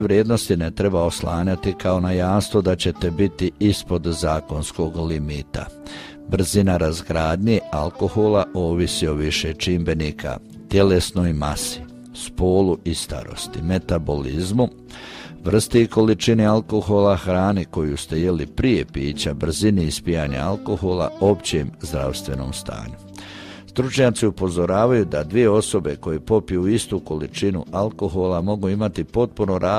vrijednosti ne treba oslanjati kao na jamstvo da ćete biti ispod zakonskog limita. Brzina razgradnje alkohola ovisi o više čimbenika, tjelesnoj masi, spolu i starosti, metabolizmu, vrsti i količini alkohola, hrani koju ste jeli prije pića, brzini ispijanja alkohola, općem zdravstvenom stanju. Stručnjaci upozoravaju da dvije osobe koje popiju istu količinu alkohola mogu imati potpuno